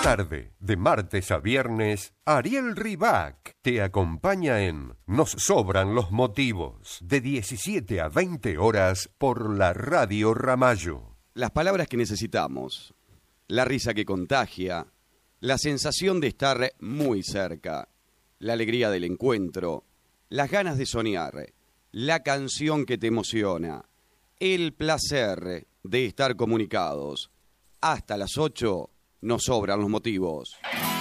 tarde, de martes a viernes, Ariel Ribac te acompaña en Nos sobran los motivos, de 17 a 20 horas por la Radio Ramallo. Las palabras que necesitamos, la risa que contagia, la sensación de estar muy cerca, la alegría del encuentro, las ganas de soñar, la canción que te emociona, el placer de estar comunicados. Hasta las 8 nos sobran los motivos.